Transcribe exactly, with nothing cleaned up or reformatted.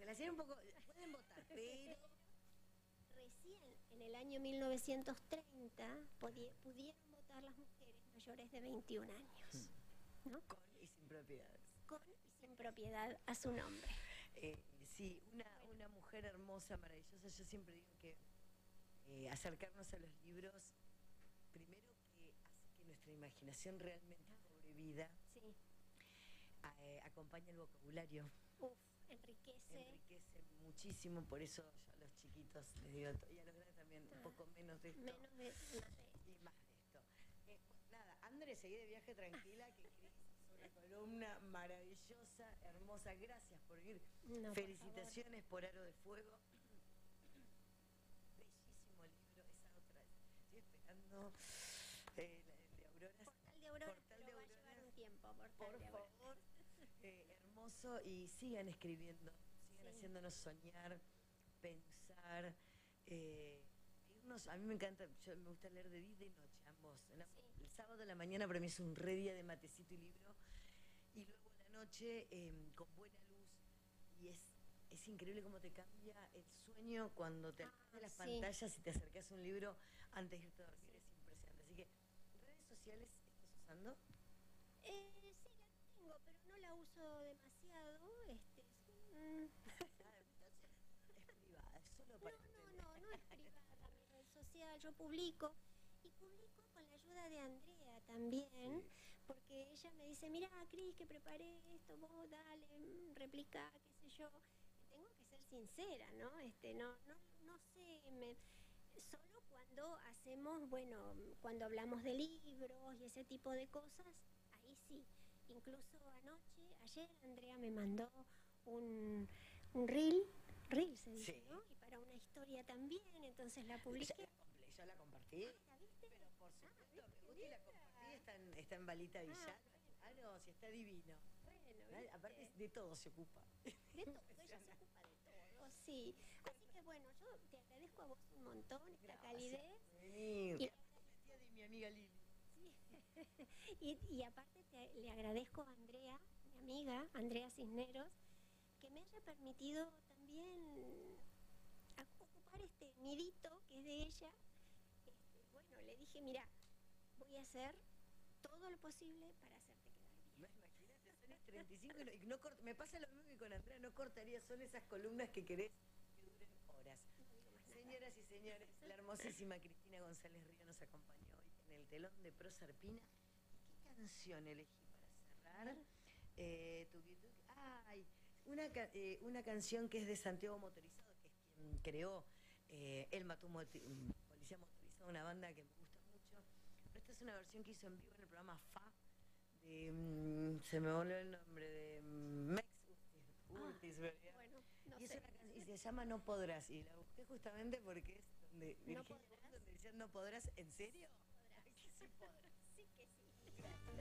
se la hicieron un poco, pueden votar, pero... Recién en el año mil novecientos treinta pudieron votar las mujeres mayores de veintiún años, ¿no? Con y sin propiedades. Con y sin propiedad a su nombre. Eh, sí, una, bueno. una mujer hermosa, maravillosa. Yo siempre digo que eh, acercarnos a los libros, primero que hace que nuestra imaginación realmente cobre vida. Sí. Eh, acompaña el vocabulario. Uf, enriquece. Enriquece muchísimo, por eso yo a los chiquitos les digo, y a los grandes también, ah, un poco menos de esto. Menos de, más de esto. Y más de esto. Eh, pues, nada, Andrés, seguí de viaje tranquila, que querés una columna maravillosa, hermosa. Gracias por ir. No, felicitaciones por, por Aro de Fuego. Bellísimo libro, esa otra. Estoy esperando eh, el de Aurora. Portal de Aurora, Portal pero de va Aurora. a llevar un tiempo. Portal por de Aurora. favor. Eh, hermoso, y sigan escribiendo, sigan sí. haciéndonos soñar, pensar, eh, irnos. A mí me encanta, yo me gusta leer de día y de noche, ambos. Sí. El sábado de la mañana para mí es un re día de matecito y libro, y luego la noche eh, con buena luz, y es es increíble cómo te cambia el sueño cuando te alejas ah, de las sí. pantallas y te acercas a un libro antes de irte a dormir. Sí. Es impresionante. Así que, ¿redes sociales estás usando? Eh, sí, la tengo, pero no la uso demasiado. Este, mm. Es privada, es solo para No, no, no, no es privada mi red social. Yo publico. Y publico con la ayuda de Andrea también, sí. porque ella me dice, mira, Cris, que preparé esto, vos dale, replica, qué sé yo. Tengo que ser sincera, ¿no? Este, no, no, no sé, me, solo cuando hacemos, bueno, cuando hablamos de libros y ese tipo de cosas, ahí sí. Incluso anoche, ayer Andrea me mandó un, un reel, reel se dice, sí. ¿no? Y para una historia también, entonces la publiqué. Yo la compartí, ah, ¿la viste? Pero por supuesto, ah, me gusta y la compartí, está en, está en Balita Villal. Ah, ah, no, si está divino. Bueno, ¿vale? Aparte de todo se ocupa. De todo, ella se ocupa de todo, sí. Así que bueno, yo te agradezco a vos un montón esta Gracias. calidez. Sí. Y la de mi amiga Lili. Sí. y, y aparte te, le agradezco a Andrea, mi amiga, Andrea Cisneros, que me haya permitido también ocupar este nidito que es de ella. Bueno, le dije, mira, voy a hacer todo lo posible para hacerte quedar bien. No, imagínate, son las treinta y cinco y no, y no cort, me pasa lo mismo que con Andrea, no cortaría, son esas columnas que querés que duren horas. No Señoras y señores, la hermosísima Cristina González Río nos acompañó hoy en el telón de Prosa Arpina. ¿Y qué canción elegí para cerrar? Eh, tuki, tuki. Ay, una, eh, una canción que es de Santiago Motorizado, que es quien creó eh, El Matú Policía Motorizada, una banda que me gusta mucho. Pero esta es una versión que hizo en vivo en el programa Fa, de, um, se me volvió el nombre, de Mex Urtis, ah, ¿verdad? Bueno, no y, sé. es una, y se llama No Podrás, y la busqué justamente porque es donde, ¿No donde decían No Podrás, ¿en serio? Sí podrás. Ay, que sí podrás. Sí que sí.